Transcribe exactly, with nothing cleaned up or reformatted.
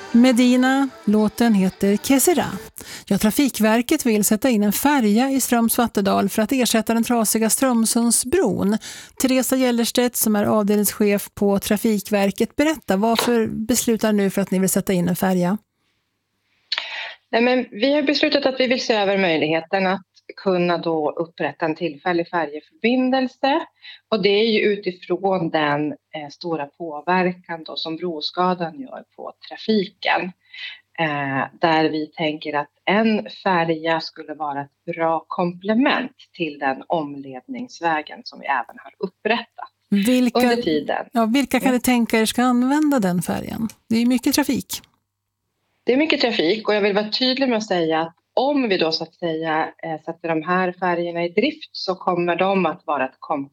Medina, låten heter Kesira. Ja, Trafikverket vill sätta in en färja i Ströms Vattedal för att ersätta den trasiga Strömsundsbron. Teresa Gellerstedt som är avdelningschef på Trafikverket, berätta varför beslutar nu för att ni vill sätta in en färja? Nej, men vi har beslutat att vi vill se över möjligheten att kunna då upprätta en tillfällig färjeförbindelse, och det är ju utifrån den eh, stora påverkan då som broskadan gör på trafiken. Eh, där vi tänker att en färja skulle vara ett bra komplement till den omledningsvägen som vi även har upprättat Vilka, under tiden. Ja, vilka kan ni tänka er ska använda den färjan? Det är mycket trafik. Det är mycket trafik, och jag vill vara tydlig med att säga att om vi då så att säga sätter de här färgerna i drift så kommer de att vara ett